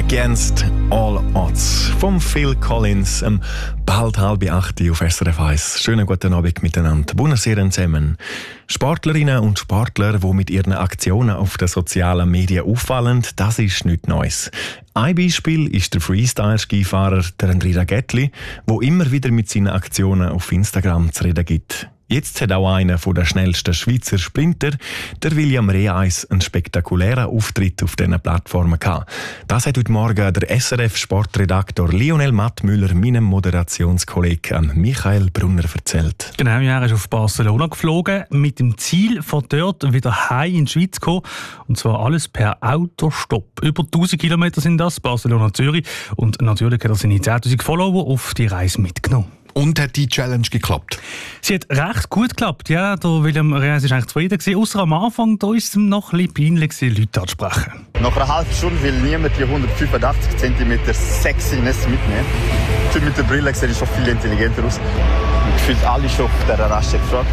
Against All Odds vom Phil Collins, bald 7:30 auf SRF 1. Schönen guten Abend miteinander. Buonasera zusammen. Sportlerinnen und Sportler, die mit ihren Aktionen auf den sozialen Medien auffallen, das ist nichts Neues. Ein Beispiel ist der Freestyle-Skifahrer Andrei Ragettli, der immer wieder mit seinen Aktionen auf Instagram zu reden gibt. Jetzt hat auch einer der schnellsten Schweizer Sprinter, der William Reis, einen spektakulären Auftritt auf diesen Plattformen gehabt. Das hat heute Morgen der SRF-Sportredaktor Lionel Mattmüller meinem Moderationskollegen Michael Brunner erzählt. Genau, er ist auf Barcelona geflogen, mit dem Ziel, von dort wieder heim in die Schweiz zu kommen. Und zwar alles per Autostopp. Über 1000 Kilometer sind das, Barcelona-Zürich. Und natürlich hat er seine 10'000 Follower auf die Reise mitgenommen. Und hat die Challenge geklappt? Sie hat recht gut geklappt, ja. Der William Reis war eigentlich zufrieden. Ausser am Anfang, da war es ihm noch ein bisschen peinlich, Leute anzusprechen. Nach einer halben Stunde will niemand die 185 cm Sexiness mitnehmen. Mit der Brille sehe ich schon viel intelligenter aus. Gefühlt alle schon auf dieser Raststätte gefragt.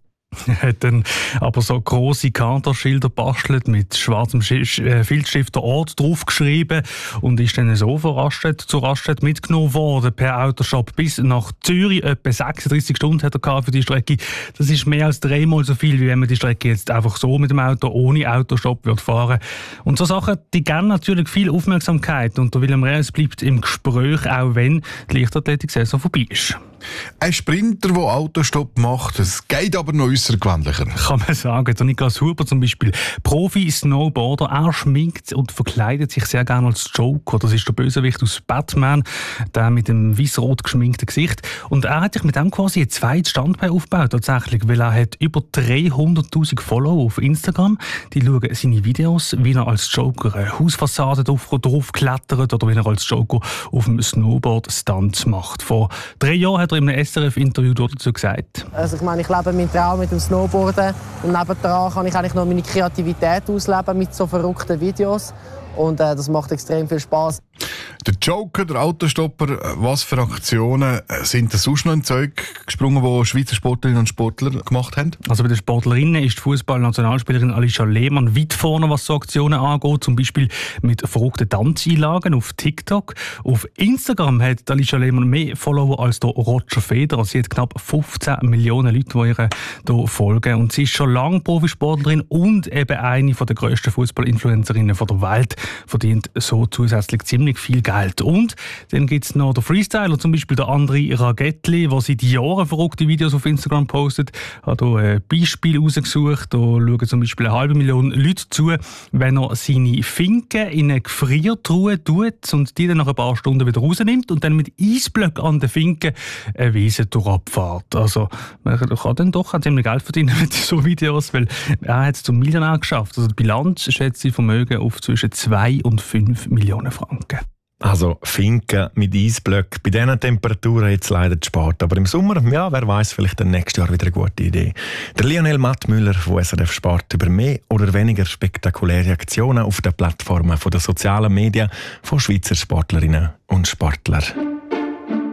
Er hat dann aber so grosse Kanterschilder bastelt mit schwarzem Filzstift der Ort draufgeschrieben und ist dann so von Raststätte zu Raststätte mitgenommen worden per Autoshop bis nach Zürich. Etwa 36 Stunden hat er für die Strecke. Das ist mehr als 3-mal so viel, wie wenn man die Strecke jetzt einfach so mit dem Auto ohne Autoshop fahren würde. Und so Sachen, die geben natürlich viel Aufmerksamkeit und der William Reis bleibt im Gespräch, auch wenn die Leichtathletik-Saison vorbei ist. Ein Sprinter, der Autostopp macht, es geht aber noch außergewöhnlicher. Kann man sagen. Der Niklas Huber zum Beispiel, Profi-Snowboarder, er schminkt und verkleidet sich sehr gerne als Joker. Das ist der Bösewicht aus Batman, der mit dem weiss-rot geschminkten Gesicht. Und er hat sich mit dem quasi ein zweites Standbein aufgebaut, tatsächlich, weil er hat über 300'000 Follower auf Instagram. Die schauen seine Videos, wie er als Joker eine Hausfassade drauf klettert oder wie er als Joker auf dem Snowboard Stunts macht. Vor 3 Jahren hat er in einem SRF-Interview dazu gesagt. Also ich meine, ich lebe meinen Traum mit dem Snowboarden und nebendran kann ich eigentlich noch meine Kreativität ausleben mit so verrückten Videos und das macht extrem viel Spaß. Der Joker, der Autostopper, was für Aktionen sind da sonst noch in Zeug gesprungen, die Schweizer Sportlerinnen und Sportler gemacht haben? Also bei den Sportlerinnen ist die Fußball-Nationalspielerin Alicia Lehmann weit vorne, was so Aktionen angeht, zum Beispiel mit verrückten Tanzeinlagen auf TikTok. Auf Instagram hat Alicia Lehmann mehr Follower als der Roger Federer. Sie hat knapp 15 Millionen Leute, die ihr hier folgen. Und sie ist schon lange Profisportlerin und eben eine der grössten Fußball-Influencerinnen der Welt, verdient so zusätzlich ziemlich viel Geld. Und dann gibt es noch den Freestyler, zum Beispiel der Andrei Ragettli, der seit Jahren verrückte Videos auf Instagram postet. Ich habe hier ein Beispiel rausgesucht. Da schauen zum Beispiel 500'000 Leute zu, wenn er seine Finken in eine Gefriertruhe tut und die dann nach ein paar Stunden wieder rausnimmt und dann mit Eisblöcken an den Finken eine Wiese durchabfährt. Also man kann dann doch ziemlich Geld verdienen mit so Videos, weil er hat es zum Millionär geschafft. Also die Bilanz schätzt sein Vermögen auf zwischen 2 und 5 Millionen Franken. Also Finken mit Eisblöcken. Bei diesen Temperaturen jetzt leider zu spät. Aber im Sommer, ja, wer weiß, vielleicht dann nächstes Jahr wieder eine gute Idee. Der Lionel Mattmüller von SRF Sport über mehr oder weniger spektakuläre Aktionen auf den Plattformen der sozialen Medien von Schweizer Sportlerinnen und Sportlern.